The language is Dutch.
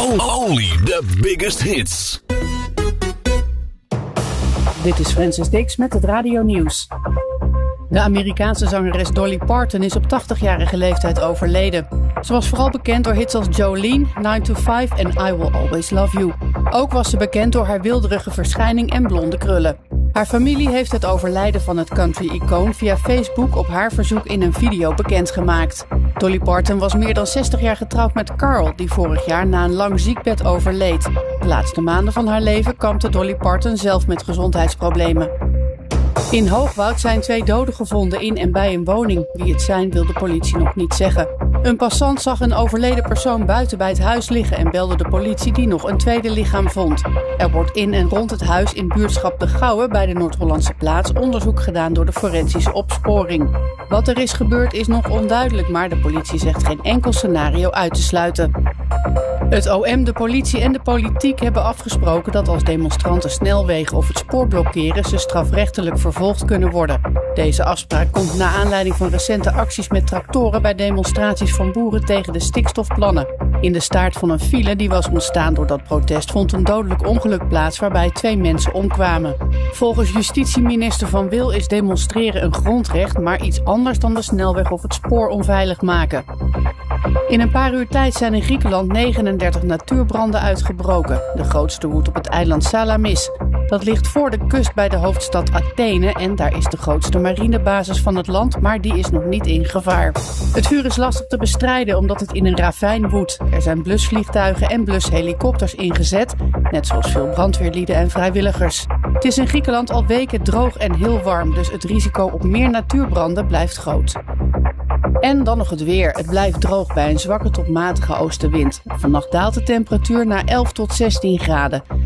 Only the biggest hits. Dit is Francis Dix met het Radio Nieuws. De Amerikaanse zangeres Dolly Parton is op 80-jarige leeftijd overleden. Ze was vooral bekend door hits als Jolene, 9 to 5 en I Will Always Love You. Ook was ze bekend door haar wilderige verschijning en blonde krullen. Haar familie heeft het overlijden van het country-icoon via Facebook op haar verzoek in een video bekendgemaakt. Dolly Parton was meer dan 60 jaar getrouwd met Carl, die vorig jaar na een lang ziekbed overleed. De laatste maanden van haar leven kampte Dolly Parton zelf met gezondheidsproblemen. In Hoogwoud zijn 2 doden gevonden in en bij een woning. Wie het zijn wil de politie nog niet zeggen. Een passant zag een overleden persoon buiten bij het huis liggen en belde de politie die nog een tweede lichaam vond. Er wordt in en rond het huis in buurtschap De Gouwe bij de Noord-Hollandse plaats onderzoek gedaan door de forensische opsporing. Wat er is gebeurd is nog onduidelijk, maar de politie zegt geen enkel scenario uit te sluiten. Het OM, de politie en de politiek hebben afgesproken dat als demonstranten snelwegen of het spoor blokkeren, ze strafrechtelijk vervolgd kunnen worden. Deze afspraak komt na aanleiding van recente acties met tractoren bij demonstraties van boeren tegen de stikstofplannen. In de staart van een file die was ontstaan door dat protest vond een dodelijk ongeluk plaats waarbij 2 mensen omkwamen. Volgens justitieminister Van Wil is demonstreren een grondrecht, maar iets anders dan de snelweg of het spoor onveilig maken. In een paar uur tijd zijn in Griekenland 39 natuurbranden uitgebroken. De grootste woedt op het eiland Salamis. Dat ligt voor de kust bij de hoofdstad Athene en daar is de grootste marinebasis van het land, maar die is nog niet in gevaar. Het vuur is lastig te bestrijden omdat het in een ravijn woedt. Er zijn blusvliegtuigen en blushelikopters ingezet, net zoals veel brandweerlieden en vrijwilligers. Het is in Griekenland al weken droog en heel warm, dus het risico op meer natuurbranden blijft groot. En dan nog het weer. Het blijft droog bij een zwakke tot matige oostenwind. Vannacht daalt de temperatuur naar 11 tot 16 graden.